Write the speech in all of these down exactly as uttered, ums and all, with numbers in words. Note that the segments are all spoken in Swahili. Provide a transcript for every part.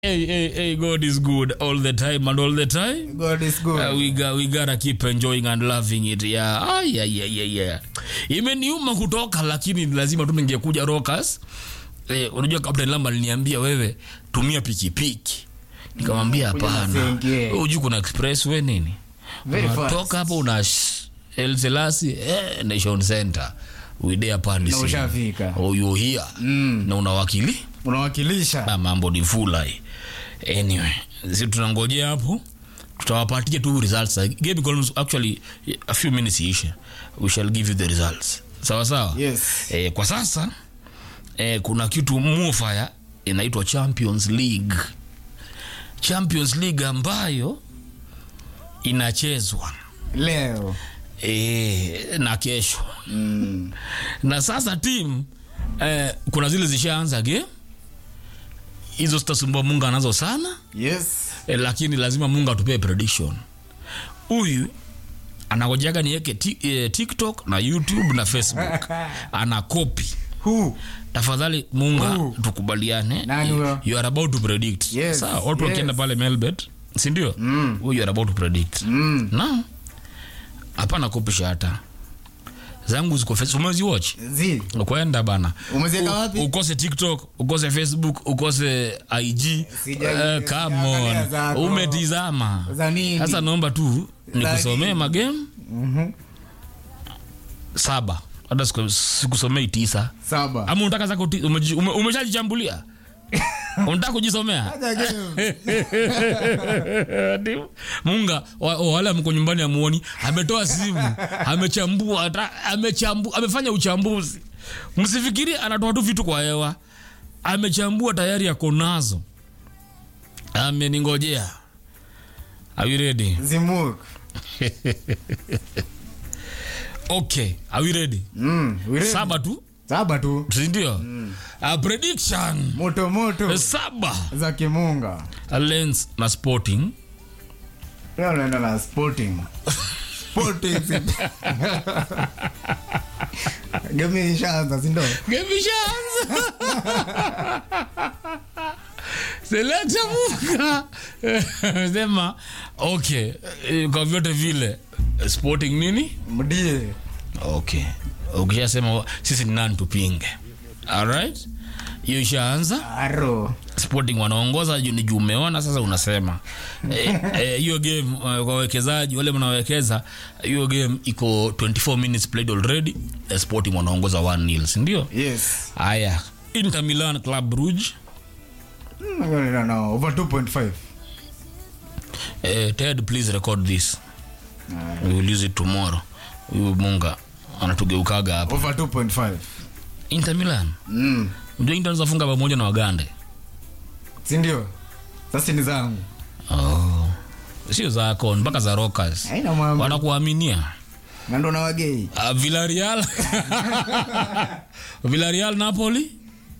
Hey, hey, hey, God is good all the time and all the time. God is good. Uh, we got, we gotta keep enjoying and loving it. Yeah. Ah, yeah, yeah, yeah, yeah. Imeniuma kutoka lakini lazima tu ningekuja Rockers. Eh, unajua Captain Lamba aliniambia wewe tumia pikipiki. Nikamwambia hapana. Unajua kuna expressway nini? Toka hapo una El Selasi eh, Nation Center. We there pandi. Na ushafika. Oh, you here. Mm. Na unawakili? Unawakilisha. Na mambo ni fulai. Anyway, sisi tunangojea hapo. Tutawapatia tu results. Game because actually a few minutes isha. We shall give you the results. Sawa sawa? Yes. Eh, kwa sasa eh, kuna kitu mufaya inaitwa Champions League. Champions League ambayo inachezwa leo eh, na kesho. mm. Na sasa team eh, kuna zile zishaanza game. Hizo sitasumbua Mungu anazo sana. Yes. Eh, lakini lazima Mungu atupe prediction. Huyu anagojaga niweke eh, TikTok na YouTube na Facebook. Ana copy. Who? Tafadhali Mungu tukubaliane. Nani You are about to predict. Yes. Sawa, watu Yes. wakienda pale Melbet, si ndio? Mm. You are about to predict. Mm. Now, hapana copy hata. Zangu ziko Facebook. Umezi watch? Zi. Kwenda bana. Umeziweka wapi? Ukose TikTok, ukose Facebook, ukose I G. Uh, come on. Umetizama. Za nini? Sasa naomba tu nikusomee magame. Mhm. Saba. Hata sikusomei tisa. Saba. Ama unataka zako umeshajichambulia? Unataka kujisomea? Hata game. Munga wale mko nyumbani amuoni, ametoa simu, amechambua, amechambua, amefanya uchambuzi. Msifikiri anatoa tu vitu kwa hewa. Amechambua tayari yako nazo. Ameningojea. Are you ready? Zimuk. Okay, are we ready? Mm, we ready? Saba tu. Saba tu. Ndio. Mm. A prediction. Moto moto. Saba. Za kimunga. A Lens na Sporting. Leo naenda na Sporting. Sporting. Game ishaanza, si ndio? Game ishaanza. Select Munga. Sema okay, kwa vyote vile Sporting nini? Mdie. Okay. Ukishasema sisi ni nani tupinge. All right? Hiyo ishaanza. Aro. Sporting wanaongoza ni juu umeona sasa unasema. Hiyo eh, eh, game uh, kwa wawekezaji wale mnawekeza hiyo game iko twenty-four minutes played already. Uh, Sporting wanaongoza one nil, si ndio? Yes. Haya. Inter Milan Club Brugge. Mm, no, no, over two point five. Eh, Ted, please record this. Right. We will use it tomorrow. Huyu Munga anatugeukaga hapa. Over two point five. Inter Milan. Mm. Ndio Inter zafunga pamoja na Wagande. Si ndio? Sasa ni zangu. Oh. Sio zako mpaka za Rockers. Haina mambo. Wanakuaminia. Na ndo na wagei. Uh, Villarreal. Villarreal Napoli.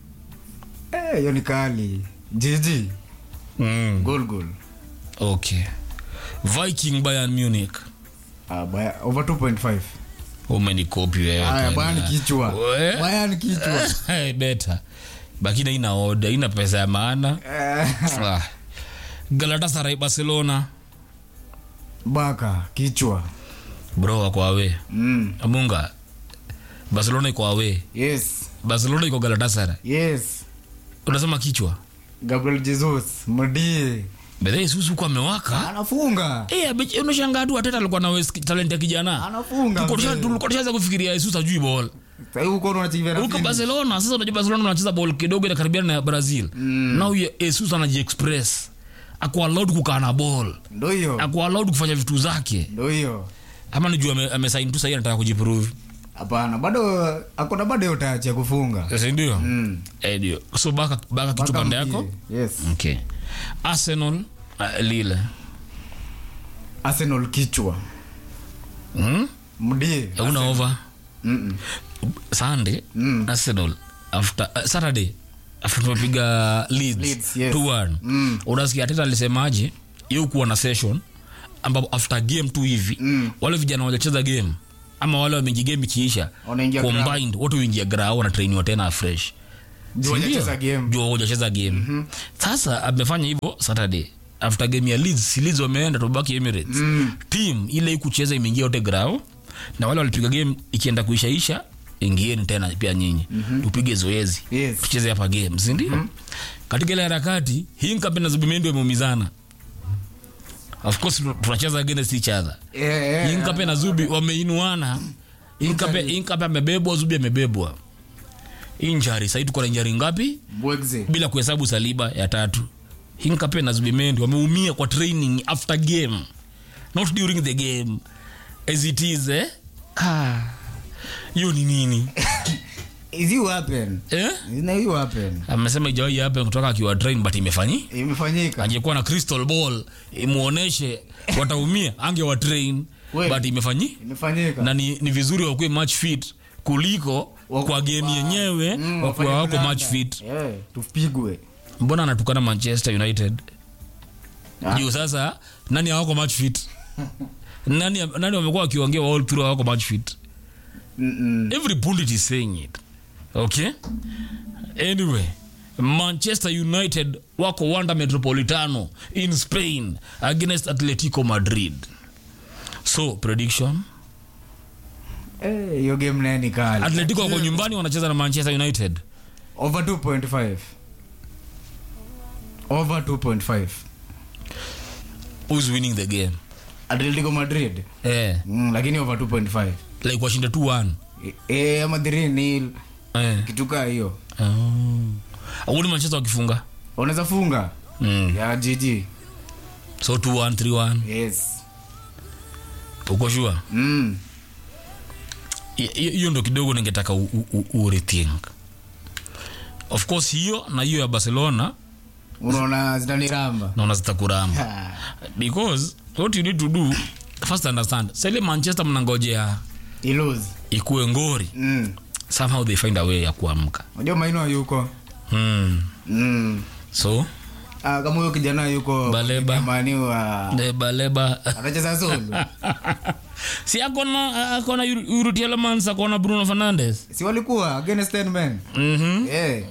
Eh, hiyo ni kali. G G. Mm. Goal goal. Okay. Viking Bayern Munich. Ah, baya over two point five. Umeni copy wewe. Ah, Bayern kichwa. We? Bayern kichwa. Hey, better. Bakina ina order, ina pesa ya maana. Ah. Galatasaray Barcelona. Baka kichwa. Bro wako awe. Mm. Munga. Barcelona iko awe. Yes. Barcelona iko Galatasaray. Yes. Unasema kichwa. Gabriel Jesus, Mdie. Bedhe Susu kwa amewaka. Anafunga. Eh, unashangaa tu Ateta alikuwa na talent ya kijana. Anafunga. Tulikuwa tushaanza kufikiria Jesus ajui ball. Sasa huko unachivia na. Huko Barcelona sasa unajua Barcelona wanacheza ball kidogo na karibiana na Brazil. Mm. Now Jesus anaji express. Ako allowed kukaa na ball. Ndio hiyo. Ako allowed kufanya vitu zake. Ndio hiyo. Ama nijua amesign tu sasa anataka kujiprove. Hapana, bado akona bado yote acha kufunga. Sasa ndio. Mm. Eh ndio. So baka baka kitu pande yako? Yes. Okay. Arsenal uh, Lille. Arsenal kichwa. Hmm? Mdie. Una over. Mhm. Sunday Mm. Arsenal after uh, Saturday after tumepiga Leeds, Leeds yes. two one. Mm. Unasikia Ateta alisemaje? Yeye kuwa na session ambapo after game tu hivi mm. wale vijana wajacheza game ama wale wameingia game kiisha combined watu wingia grao na trainiwa tena fresh. Juu hajacheza game. Juu hajacheza game. Mm-hmm. Sasa amefanya hivyo Saturday. After game ya Leeds, Leeds wameenda tubaki Emirates. Mm. Team ile ikucheza imeingia yote ground na wale walipiga game ikienda kuishaisha ingieni tena pia nyinyi. Mm-hmm. Tupige zoezi. Yes. Tucheze hapa game, si ndio? Mm-hmm. Katika ile harakati, Hinkape na Zubimendi wameumizana. Of course tunacheza against each other. Yeah, yeah. Hinkape na Zubi wameinuana. Hinkape Hinkape amebebwa, Zubi amebebwa. Injury, sasa tuko na injury ngapi? Bwegze. Bila kuhesabu Saliba ya tatu. Hinkape na Zubimendi wameumia kwa training after game. Not during the game. As it is, eh? Ah. Hiyo ni nini? Is you happen? Eh? Ina you happen? Amesema ijawahi happen kutoka akiwa train but imefanyi? Imefanyika. Angekuwa na crystal ball imuoneshe wataumia angewa train but imefanyi? Imefanyika. Na ni, ni vizuri wakuwe match fit kuliko wako, kwa game yenyewe mm, wakuwe wako match fit. Yeah, tupigwe. Mbona anatukana Manchester United? Ah. Juu sasa nani hawako match fit? nani nani wamekuwa wakiongea all through hawako match fit? Mm-mm. Every pundit is saying it. Okay? Anyway, Manchester United wako Wanda Metropolitano in Spain against Atletico Madrid. So, prediction? Eh, hiyo game nani kali. Atletico wako nyumbani wanacheza na Manchester United. Over two point five. Over two point five. Who's winning the game? Atletico Madrid. Eh. Mm, lakini over two point five. Like washinda two one. Eh, ama three nil. Eh. Kituka hiyo. Oh. Awuni Manchester wakifunga? Wanaweza funga. Mm. Ya G G. So two one, three one. Yes. Uko sure? Mm. Hiyo ndo kidogo ningetaka u-rethink. Of course hiyo na hiyo ya Barcelona unaona zitaniramba. Naona zitakuramba. Because what you need to do first understand. Sele Manchester mnangojea ilose ikuwe ngori. Mm. Somehow they find a way ya kuamka. Unajua Maino yuko. Mm. Mm. So ah kama huyo kijana yuko Baleba. Mani wa De Baleba. Anacheza solo. Si akona akona Yuri Tielemans akona Bruno Fernandes. Si walikuwa against ten men. Mhm. Eh.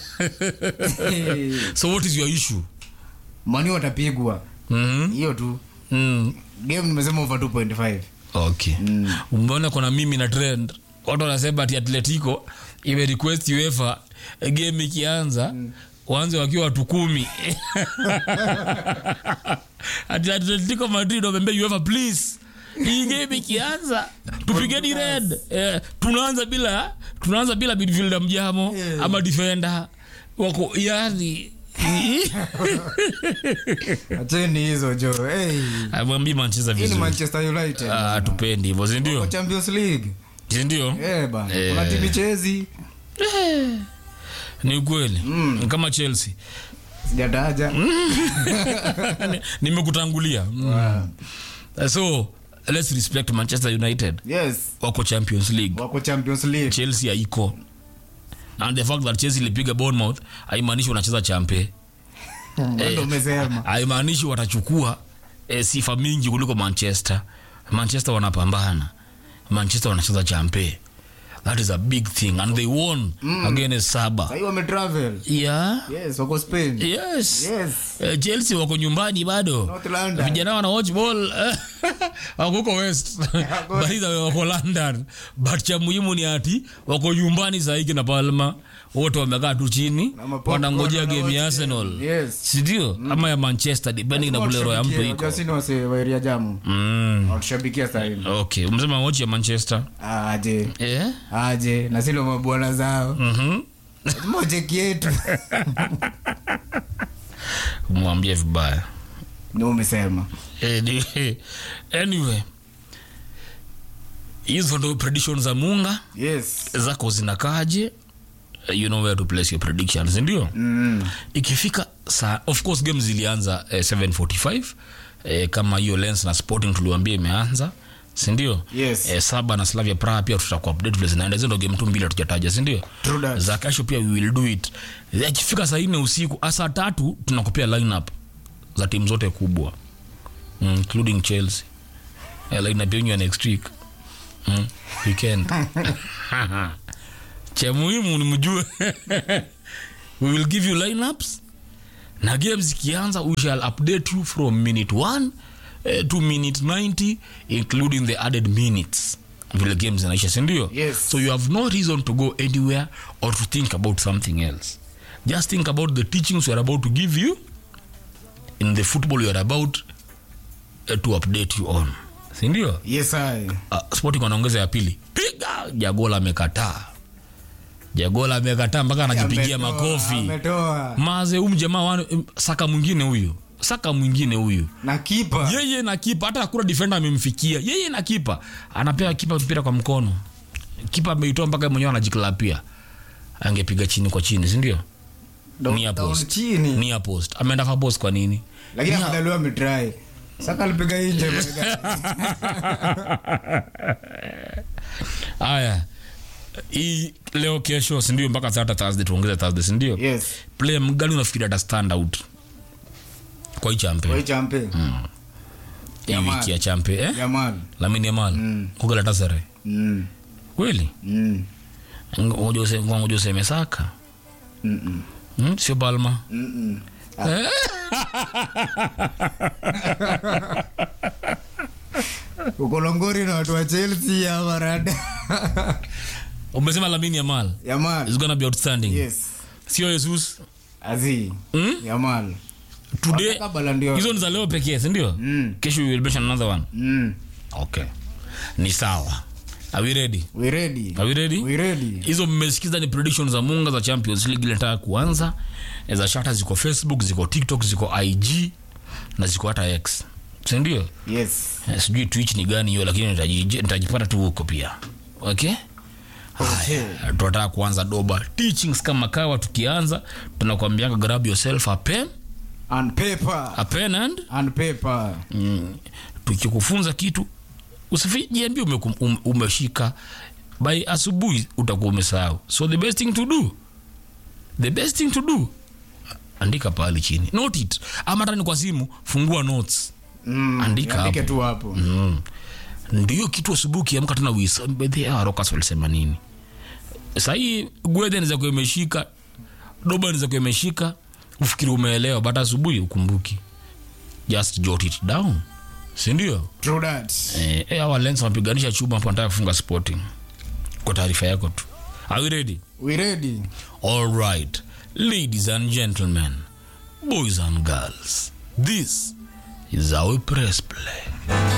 So what is your issue? Mani watapigwa. Mhm. Hiyo tu. Mm. Game nimesema over two point five. Okay. Mm. Umeona kuna mimi na trend. Watu wanasema ati Atletico ime request UEFA game ikianza mm. waanze wakiwa watu kumi. Ati Atletico Madrid wamembe UEFA please. Hii game ikianza tupigeni red. Eh, tunaanza bila tunaanza bila midfielder mjamo yeah. ama defender wako yani Acheni hizo jo. Hey. Amwambie Manchester vizuri. Ni Manchester United. Ah, tupendi hivyo, si ndio? Champions League. Si ndio? Eh bana. Kuna timu Chelsea. Eh. Ni kweli. Mm. Kama Chelsea. Sijataja. Nimekutangulia. Mm. Wow. So, let's respect Manchester United. Yes. Wako Champions League. Wako Champions League. Chelsea haiko. And the fact that Chelsea ilipiga Bournemouth haimaanishi wanacheza champe. Ndio umesema. Haimaanishi watachukua eh, sifa mingi kuliko Manchester. Manchester wanapambana. Manchester wanacheza champe. That is a big thing and they won mm. against Saba. Sasa wame travel. Yeah. Yes, wako Spain. Yes. Yes. Uh, Chelsea wako nyumbani bado. North London. Vijana wana watch ball. Wako huko West. Bali wako London. But cha muhimu ni ati wako nyumbani saa hii na Palma. Wote wamekaa tu chini wanangojea game ya Arsenal. Yes. Sidio? Mm. Ama ya Manchester depending na kule roho ya mtu iko. Jasini wase wa area jamu. Mm. Watushabikia saa hii. Okay, umesema watch ya Manchester. Aje. Eh? Aje, na silo mabwana zao. Mhm. Moja kietu. Mwambie vibaya. Ndio umesema. Anyway. Hizo ndo predictions za Munga. Yes. Zako zinakaje? You know where to place your predictions, ndio? Mm. Ikifika saa, of course games zilianza eh, seven forty-five eh, kama hiyo Lens na Sporting tuliwaambia imeanza, si ndio? Yes. Eh, Saba na Slavia Praha pia tutakuwa update vile zinaenda, hizo ndo game tu mbili tutataja, si ndio? Za kesho pia we will do it. Ikifika saa nne usiku asa tatu tunakupia lineup za timu zote kubwa, mm, including Chelsea. Eh, lineup yenu next week. Mm, weekend. Cha muhimu ni mjue we will give you lineups na games ikianza we shall update you from minute one uh, to minute ninety including the added minutes vile games zinaisha, si ndio? Yes. So you have no reason to go anywhere or to think about something else. Just think about the teachings we are about to give you in the football you are about uh, to update you on, si ndio? Yes I. Uh, Sporting wanaongeza ya pili, piga Jagola amekataa. Jagola amekataa mpaka anajipigia makofi. Ametoa. Maze huyu jamaa saka mwingine huyu. Saka mwingine huyu. Na kipa. Yeye na kipa hata hakuna defender amemfikia. Yeye na kipa anapewa kipa mpira kwa mkono. Kipa ameitoa mpaka mwenyewe anajiklapia. Angepiga chini kwa chini, si ndio? Ni post. Chini. Ni post. Ameenda kwa post kwa nini? Lakini afadhali ametry. Saka alipiga nje. Aya. Hii leo kesho si ndio mpaka hata Thursday tuongeze Thursday, si ndio? Yes. Player mgani unafikiri ata stand out kwa hii champion? Kwa hii champion. Mm. Hii wiki ya champion eh? Yamal. Lamine Yamal. Mm. Kwa Galatasaray. Mm. Kweli? Mm. Ngoja useme ngoja useme Saka. Mm. Mm, sio Palma. Mm. Eh? Ukolongori na watu wa Chelsea ya Marada. Umesema Lamine Yamal. Yamal. Is gonna be outstanding. Yes. Sio Jesus. Azi. Mm? Yamal. Today hizo ni za leo pekee, si ndio? Mm. Kesho we will mention another one. Mm. Okay. Ni sawa. Are we ready? We ready. Are we ready? We ready. Hizo mmesikiza ni predictions za Munga za Champions League ile nataka kuanza. Za shata ziko Facebook, ziko TikTok, ziko I G na ziko hata X. Si ndio? Yes. Sijui Twitch ni gani hiyo lakini nitajipata tu huko pia. Okay? Okay. Tunataka kuanza doba. Teachings kama kawa tukianza tunakuambia grab yourself a pen and paper. A pen and and paper. Mm. Tukikufunza kitu usijiambie ume, um, umeshika by asubuhi utakuwa umesahau. So the best thing to do the best thing to do andika pale chini. Note it. Ama hata ni kwa simu fungua notes. Mm, andika andike tu hapo. Mm. Ndio kitu asubuhi kiamka tena uisome by the hour Rokas walisema nini. Sasa hii gwede inaweza kuwa imeshika, doba inaweza kuwa imeshika, ufikiri umeelewa but asubuhi ukumbuki. Just jot it down. Si ndio? True that. Eh, eh hawa Lens wapiganisha chuma hapo nataka kufunga Sporting. Kwa taarifa yako tu. Are we ready? We ready. All right. Ladies and gentlemen, boys and girls, this is our press play.